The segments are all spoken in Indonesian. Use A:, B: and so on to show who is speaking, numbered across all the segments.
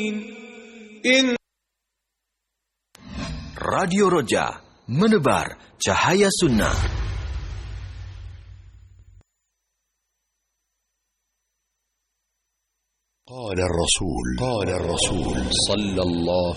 A: Radio Roja, menebar cahaya sunnah.
B: قال الرسول صلى الله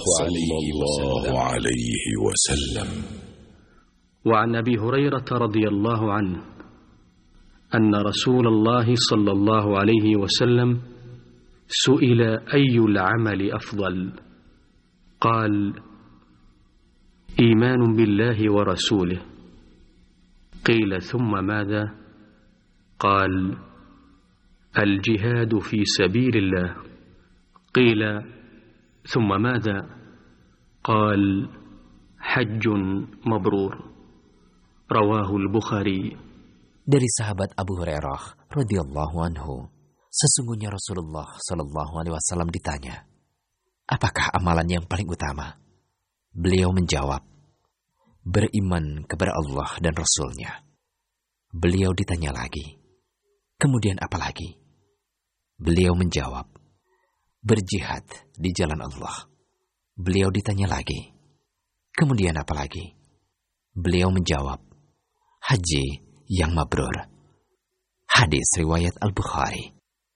B: عليه وسلم
C: وعن أبي هريرة رضي الله عنه أن رسول الله صلى الله عليه وسلم سئل أي العمل أفضل قال إيمان بالله ورسوله قيل ثم ماذا قال الجهاد في سبيل الله قيل ثم ماذا قال حج مبرور رواه البخاري.
D: Dari sahabat Abu Hurairah radhiyallahu anhu, sesungguhnya Rasulullah sallallahu alaihi wasallam ditanya, apakah amalan yang paling utama? Beliau menjawab, beriman kepada Allah dan Rasul-Nya. Beliau ditanya lagi, kemudian apa lagi? Beliau menjawab, berjihad di jalan Allah. Beliau ditanya lagi, kemudian apa lagi? Beliau menjawab, haji yang mabrur. Hadis riwayat Al-Bukhari.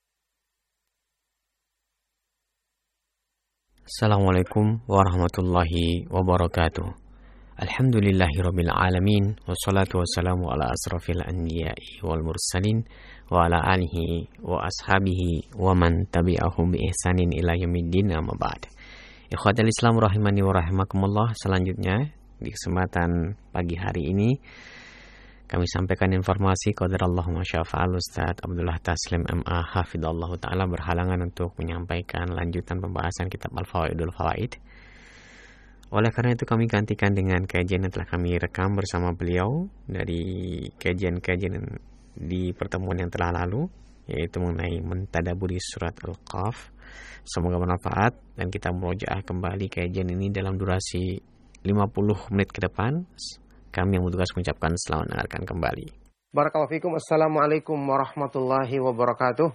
E: Assalamualaikum warahmatullahi wabarakatuh. Alhamdulillahirabbil alamin wassalatu wassalamu ala asrafil anbiya'i wal mursalin wa ala alihi wa ashabihi wa man tabi'ahum bi ihsanin ila yaumiddin amma ba'd. Ikhwatal Islam rahimani wa rahimakumullah, selanjutnya di kesempatan pagi hari ini kami sampaikan informasi qadarallahu masyafa'al Ustaz Abdullah Taslim MA hafidhallahu ta'ala berhalangan untuk menyampaikan lanjutan pembahasan kitab Al-Fawaidul Fawaid. Oleh karena itu kami gantikan dengan kajian yang telah kami rekam bersama beliau dari kajian-kajian di pertemuan yang telah lalu, yaitu mengenai mentadaburi surat Al-Qaf. Semoga bermanfaat dan kita murojaah kembali kajian ini dalam durasi 50 menit ke depan. Kami yang bertugas mengucapkan selamat mendengarkan kembali.
F: Barakallahu fikum. Assalamualaikum warahmatullahi wabarakatuh.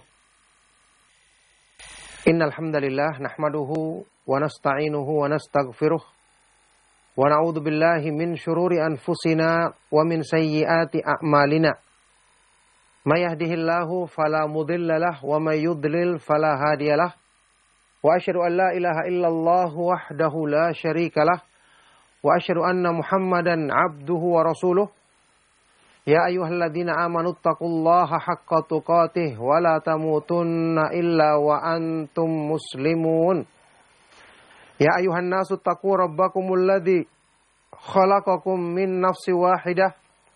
F: Innal hamdalillah nahmaduhu wa nasta'inuhu wa nastaghfiruh wa na'udzu billahi min syururi anfusina wa min sayyiati a'malina. May yahdihillahu fala mudilla lahu wa may yudlil fala hadiyalah. Wa asyhadu an la ilaha illallah wahdahu la syarika lah. Wa asyhadu anna Muhammadan abduhu wa rasuluh. Ya ayyuhalladzina amanu taqullaha haqqa tuqatih wa la tamutunna illa wa antum muslimun. Ya ayyuhan nasu taqu rabbakumul ladzi khalaqakum min nafsin wahidah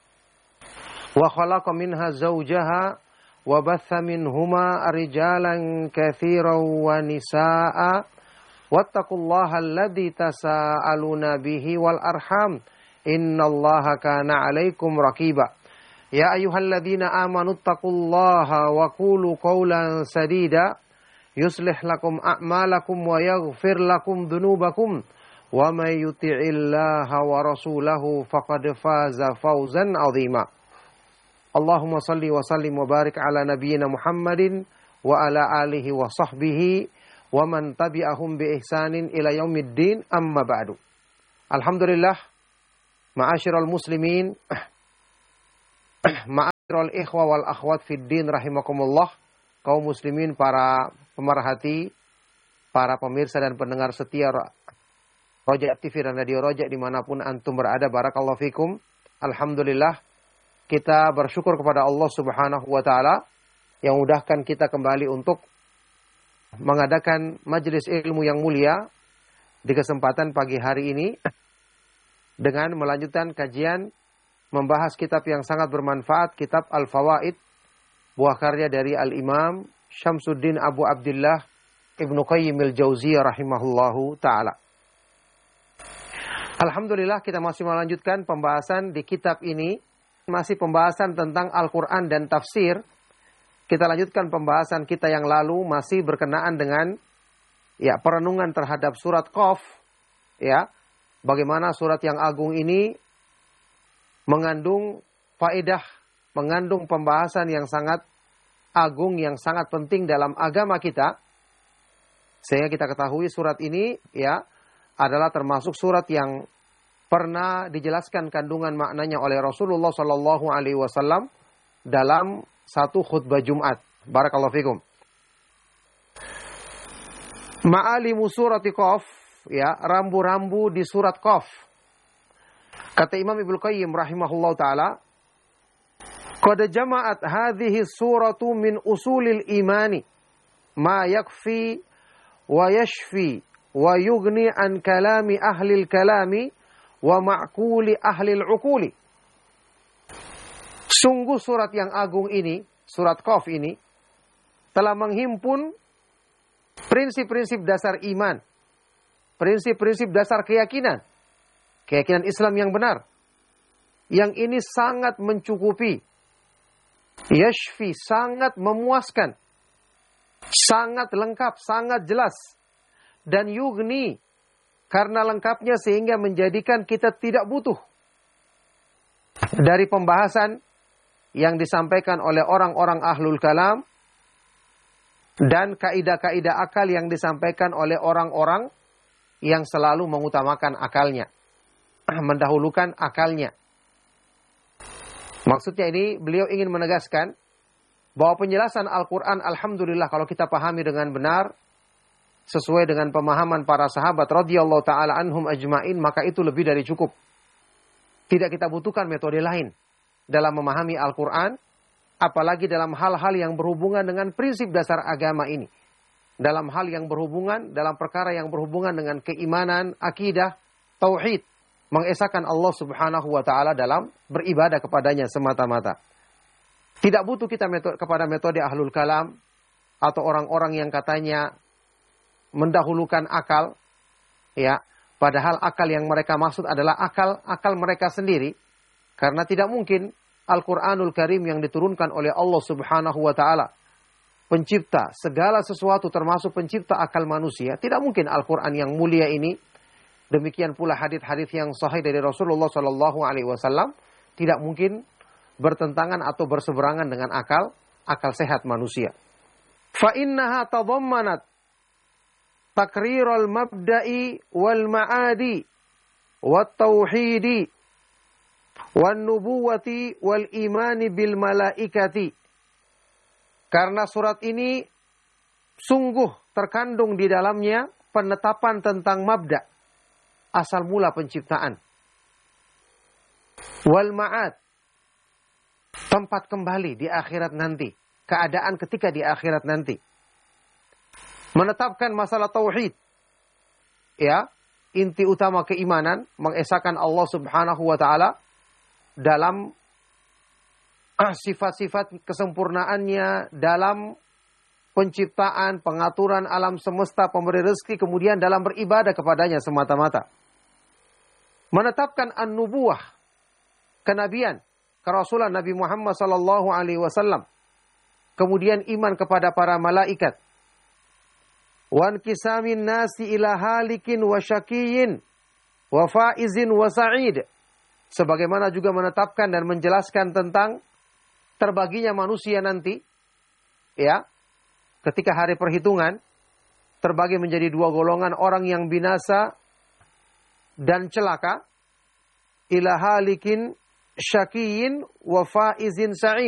F: wa khalaqa minha zawjaha wa batha minhuma rijalan katsiran wa nisaa'a. Wattaqullaha alladzi tasaaluna bihi wal arham innallaha kana 'alaikum raqiba. Ya ayyuhalladzina amanu taqullaha wa qulu qawlan sadida yuslih lakum a'malakum wa yaghfir lakum dhunubakum wa may yuti'illaha wa rasulahu faqad faza fawzan 'azima. Allahumma shalli wa sallim wa barik ala nabiyyina Muhammadin wa ala alihi wa sahbihi wa man tabi'ahum bi ihsanin ila yaumiddin amma ba'du. Alhamdulillah, ma'asyiral muslimin, ma'asyiral ikhwa wal akhwat fid din rahimakumullah, kaum muslimin, para pemerhati, para pemirsa dan pendengar setia Roja TV dan Radio Roja dimanapun antum berada, barakallahu fikum. Alhamdulillah, kita bersyukur kepada Allah Subhanahu wa ta'ala yang mudahkan kita kembali untuk mengadakan majelis ilmu yang mulia di kesempatan pagi hari ini dengan melanjutkan kajian membahas kitab yang sangat bermanfaat, kitab Al-Fawaid, buah karya dari Al-Imam Syamsuddin Abu Abdullah Ibnu Qayyim al-Jauziyah rahimahullahu ta'ala. Alhamdulillah, kita masih melanjutkan pembahasan di kitab ini, masih pembahasan tentang Al-Quran dan tafsir. Kita lanjutkan pembahasan kita yang lalu masih berkenaan dengan perenungan terhadap surat Qaf, bagaimana surat yang agung ini mengandung faedah, mengandung pembahasan yang sangat agung, yang sangat penting dalam agama kita. Sehingga kita ketahui surat ini ya adalah termasuk surat yang pernah dijelaskan kandungan maknanya oleh Rasulullah Shallallahu Alaihi Wasallam dalam satu khutbah Jumat. Barakallahu fikum. Ma'alimu surati Qaf, ya, rambu-rambu di surat Qaf. Kata Imam Ibnu Qayyim rahimahullah taala, qad jama'at hadhihi suratu min usulil imani ma yakfi wa yashfi wa yughni an kalami ahlil kalami wa ma'kuli ahlil uquli. Sungguh surat yang agung ini, surat Qaf ini, telah menghimpun prinsip-prinsip dasar iman, prinsip-prinsip dasar keyakinan, keyakinan Islam yang benar. Yang ini sangat mencukupi, yashfi, sangat memuaskan, sangat lengkap, sangat jelas, dan yugni, karena lengkapnya sehingga menjadikan kita tidak butuh dari pembahasan yang disampaikan oleh orang-orang ahlul kalam dan kaidah-kaidah akal yang disampaikan oleh orang-orang yang selalu mengutamakan akalnya, mendahulukan akalnya. Maksudnya ini beliau ingin menegaskan bahwa penjelasan Al-Quran, alhamdulillah kalau kita pahami dengan benar, sesuai dengan pemahaman para sahabat radhiyallahu ta'ala anhum ajma'in, maka itu lebih dari cukup. Tidak kita butuhkan metode lain dalam memahami Al-Quran, apalagi dalam hal-hal yang berhubungan dengan prinsip dasar agama ini. Dalam hal yang berhubungan, dalam perkara yang berhubungan dengan keimanan, akidah, tauhid. Mengesahkan Allah subhanahu wa ta'ala dalam beribadah kepadanya semata-mata. Tidak butuh kita kepada metode ahlul kalam, atau orang-orang yang katanya mendahulukan akal. Ya, padahal akal yang mereka maksud adalah akal mereka sendiri. Karena tidak mungkin Al-Quranul Karim yang diturunkan oleh Allah subhanahu wa ta'ala, pencipta segala sesuatu termasuk pencipta akal manusia, tidak mungkin Al-Quran yang mulia ini, demikian pula hadits-hadits yang sahih dari Rasulullah Shallallahu Alaihi Wasallam, tidak mungkin bertentangan atau berseberangan dengan akal sehat manusia. Fa innaha tadammanat takrirul mabda'i wal ma'adi wat tauhidi wan nubuwati wal imani bil malaikati. Karena surat ini sungguh terkandung di dalamnya penetapan tentang mabda, asal mula penciptaan, wal ma'ad, tempat kembali di akhirat nanti, keadaan ketika di akhirat nanti. Menetapkan masalah tauhid, ya, inti utama keimanan, mengesahkan Allah subhanahu wa ta'ala dalam sifat-sifat kesempurnaannya, dalam penciptaan, pengaturan alam semesta, pemberi rezeki, kemudian dalam beribadah kepadanya semata-mata. Menetapkan an-nubuwah, kenabian, kerasulan Nabi Muhammad sallallahu alaihi wasallam. Kemudian iman kepada para malaikat. Wan kisamin nasi ila halikin wa syakiyin wa faizin wa sa'id. Sebagaimana juga menetapkan dan menjelaskan tentang terbaginya manusia nanti, ya, ketika hari perhitungan terbagi menjadi dua golongan, orang yang binasa dan celaka, ila halikin syakiyin wa faizin sa'id.